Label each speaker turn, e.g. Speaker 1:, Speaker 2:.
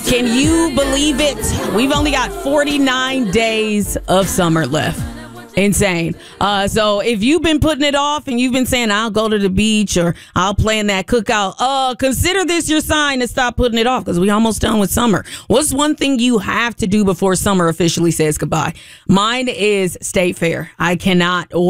Speaker 1: Can you believe it? We've only got 49 days of summer left. Insane. So if you've been putting it off and you've been saying, I'll go to the beach or I'll plan that cookout, consider this your sign to stop putting it off because we almost done with summer. What's one thing you have to do before summer officially says goodbye? Mine is State Fair. I cannot